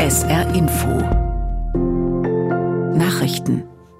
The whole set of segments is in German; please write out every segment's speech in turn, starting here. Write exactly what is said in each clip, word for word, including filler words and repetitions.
S R Info Nachrichten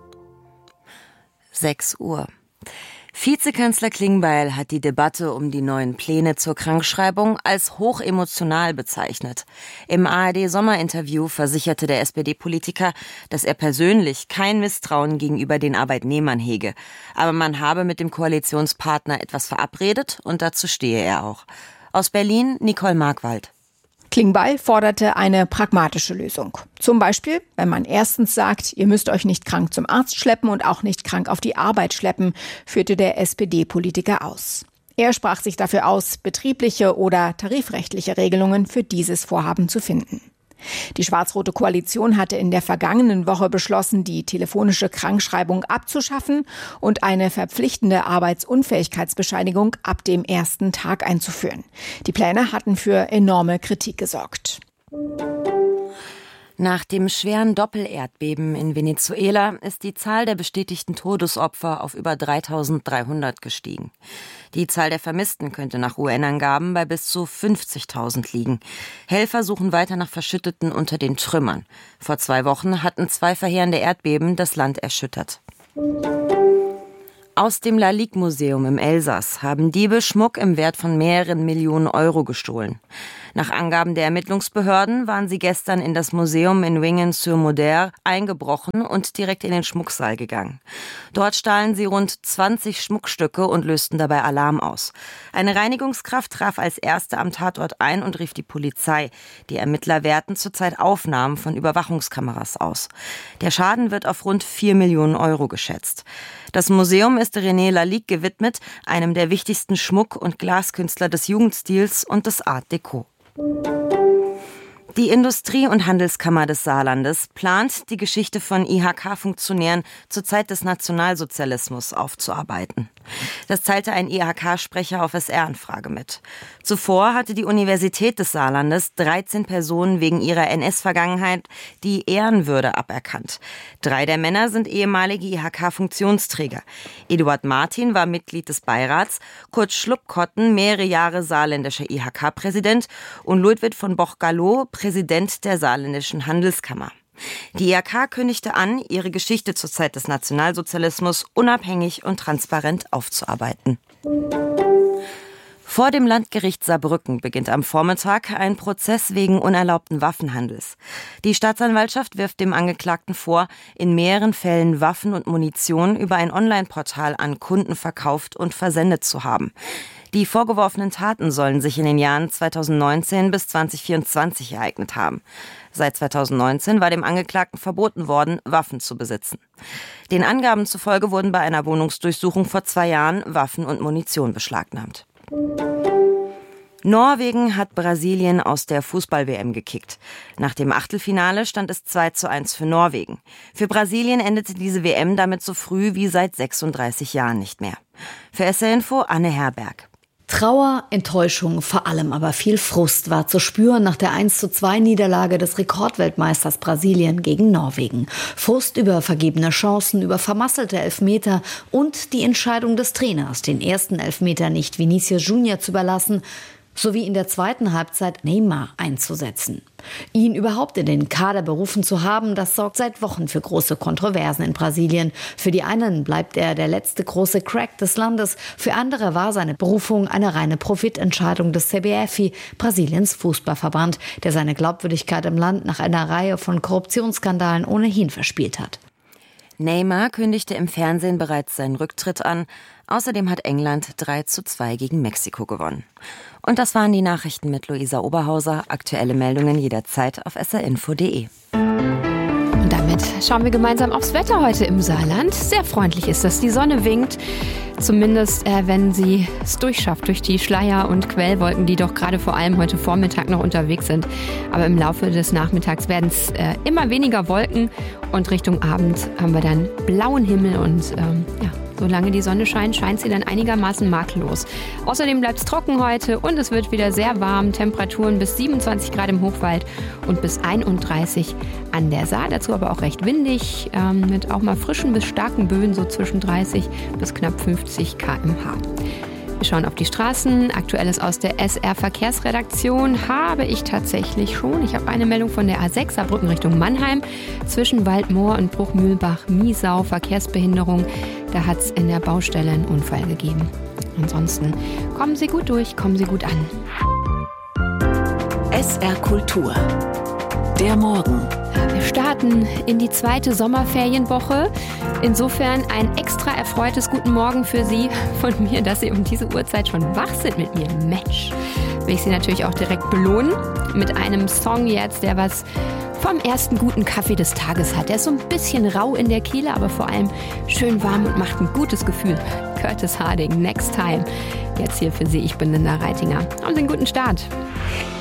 sechs Uhr. Vizekanzler Klingbeil hat die Debatte um die neuen Pläne zur Krankschreibung als hochemotional bezeichnet. Im A R D-Sommerinterview versicherte der S P D-Politiker, dass er persönlich kein Misstrauen gegenüber den Arbeitnehmern hege. Aber man habe mit dem Koalitionspartner etwas verabredet und dazu stehe er auch. Aus Berlin Nicole Markwald. Klingbeil forderte eine pragmatische Lösung. Zum Beispiel, wenn man erstens sagt, ihr müsst euch nicht krank zum Arzt schleppen und auch nicht krank auf die Arbeit schleppen, führte der S P D-Politiker aus. Er sprach sich dafür aus, betriebliche oder tarifrechtliche Regelungen für dieses Vorhaben zu finden. Die schwarz-rote Koalition hatte in der vergangenen Woche beschlossen, die telefonische Krankschreibung abzuschaffen und eine verpflichtende Arbeitsunfähigkeitsbescheinigung ab dem ersten Tag einzuführen. Die Pläne hatten für enorme Kritik gesorgt. Nach dem schweren Doppelerdbeben in Venezuela ist die Zahl der bestätigten Todesopfer auf über dreitausenddreihundert gestiegen. Die Zahl der Vermissten könnte nach U N-Angaben bei bis zu fünfzigtausend liegen. Helfer suchen weiter nach Verschütteten unter den Trümmern. Vor zwei Wochen hatten zwei verheerende Erdbeben das Land erschüttert. Aus dem Lalique-Museum im Elsass haben Diebe Schmuck im Wert von mehreren Millionen Euro gestohlen. Nach Angaben der Ermittlungsbehörden waren sie gestern in das Museum in Wingen-sur-Moder eingebrochen und direkt in den Schmucksaal gegangen. Dort stahlen sie rund zwanzig Schmuckstücke und lösten dabei Alarm aus. Eine Reinigungskraft traf als erste am Tatort ein und rief die Polizei. Die Ermittler werten zurzeit Aufnahmen von Überwachungskameras aus. Der Schaden wird auf rund vier Millionen Euro geschätzt. Das Museum ist René Lalique gewidmet, einem der wichtigsten Schmuck- und Glaskünstler des Jugendstils und des Art Deco. Die Industrie- und Handelskammer des Saarlandes plant, die Geschichte von I H K-Funktionären zur Zeit des Nationalsozialismus aufzuarbeiten. Das teilte ein I H K-Sprecher auf S R-Anfrage mit. Zuvor hatte die Universität des Saarlandes dreizehn Personen wegen ihrer N S-Vergangenheit die Ehrenwürde aberkannt. Drei der Männer sind ehemalige I H K-Funktionsträger. Eduard Martin war Mitglied des Beirats, Kurt Schluppkotten mehrere Jahre saarländischer I H K-Präsident und Ludwig von Boch-Gallo Präsident der saarländischen Handelskammer. Die I H K kündigte an, ihre Geschichte zur Zeit des Nationalsozialismus unabhängig und transparent aufzuarbeiten. Vor dem Landgericht Saarbrücken beginnt am Vormittag ein Prozess wegen unerlaubten Waffenhandels. Die Staatsanwaltschaft wirft dem Angeklagten vor, in mehreren Fällen Waffen und Munition über ein Online-Portal an Kunden verkauft und versendet zu haben. Die vorgeworfenen Taten sollen sich in den Jahren zweitausendneunzehn bis zweitausendvierundzwanzig ereignet haben. Seit zweitausendneunzehn war dem Angeklagten verboten worden, Waffen zu besitzen. Den Angaben zufolge wurden bei einer Wohnungsdurchsuchung vor zwei Jahren Waffen und Munition beschlagnahmt. Norwegen hat Brasilien aus der Fußball-W M gekickt. Nach dem Achtelfinale stand es zwei zu eins für Norwegen. Für Brasilien endete diese W M damit so früh wie seit sechsunddreißig Jahren nicht mehr. Für S R Info Anne Herberg. Trauer, Enttäuschung, vor allem aber viel Frust war zu spüren nach der eins zu zwei Niederlage des Rekordweltmeisters Brasilien gegen Norwegen. Frust über vergebene Chancen, über vermasselte Elfmeter und die Entscheidung des Trainers, den ersten Elfmeter nicht Vinícius Junior zu überlassen, sowie in der zweiten Halbzeit Neymar einzusetzen. Ihn überhaupt in den Kader berufen zu haben, das sorgt seit Wochen für große Kontroversen in Brasilien. Für die einen bleibt er der letzte große Crack des Landes, für andere war seine Berufung eine reine Profitentscheidung des C B F I, Brasiliens Fußballverband, der seine Glaubwürdigkeit im Land nach einer Reihe von Korruptionsskandalen ohnehin verspielt hat. Neymar kündigte im Fernsehen bereits seinen Rücktritt an. Außerdem hat England drei zu zwei gegen Mexiko gewonnen. Und das waren die Nachrichten mit Luisa Oberhauser. Aktuelle Meldungen jederzeit auf s r info punkt d e. Und damit schauen wir gemeinsam aufs Wetter heute im Saarland. Sehr freundlich ist das. Die Sonne winkt, zumindest äh, wenn sie es durchschafft durch die Schleier- und Quellwolken, die doch gerade vor allem heute Vormittag noch unterwegs sind. Aber im Laufe des Nachmittags werden es äh, immer weniger Wolken und Richtung Abend haben wir dann blauen Himmel und ähm, ja. Solange die Sonne scheint, scheint sie dann einigermaßen makellos. Außerdem bleibt es trocken heute und es wird wieder sehr warm. Temperaturen bis siebenundzwanzig Grad im Hochwald und bis einunddreißig an der Saar. Dazu aber auch recht windig, ähm, mit auch mal frischen bis starken Böen, so zwischen dreißig bis knapp fünfzig Kilometer pro Stunde. Wir schauen auf die Straßen. Aktuelles aus der S R-Verkehrsredaktion habe ich tatsächlich schon. Ich habe eine Meldung von der A sechs Saarbrücken Richtung Mannheim. Zwischen Waldmoor und Bruchmühlbach-Miesau Verkehrsbehinderung. Da hat es in der Baustelle einen Unfall gegeben. Ansonsten kommen Sie gut durch, kommen Sie gut an. S R Kultur. Der Morgen. Wir starten in die zweite Sommerferienwoche. Insofern ein extra erfreutes Guten Morgen für Sie von mir, dass Sie um diese Uhrzeit schon wach sind mit mir. Mensch, will ich Sie natürlich auch direkt belohnen mit einem Song jetzt, der was vom ersten guten Kaffee des Tages hat. Der ist so ein bisschen rau in der Kehle, aber vor allem schön warm und macht ein gutes Gefühl. Curtis Harding, Next Time. Jetzt hier für Sie, ich bin Linda Reitinger. Haben Sie einen guten Start.